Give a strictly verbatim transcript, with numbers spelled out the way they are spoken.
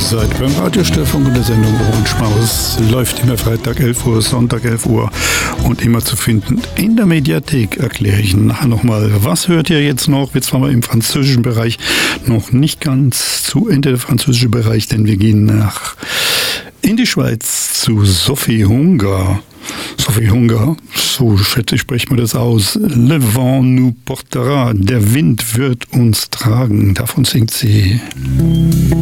seid beim Radiostörfunk und der Sendung Ohrenschmaus. Läuft immer Freitag elf Uhr, Sonntag elf Uhr und immer zu finden in der Mediathek. Erkläre ich nachher nochmal, was hört ihr jetzt noch? Jetzt waren wir im französischen Bereich noch nicht ganz zu Ende der französische Bereich, denn wir gehen nach in die Schweiz zu Sophie Hunger. Sophie Hunger, so schätze ich, spreche mir das aus. Le vent nous portera, der Wind wird uns tragen. Davon singt sie.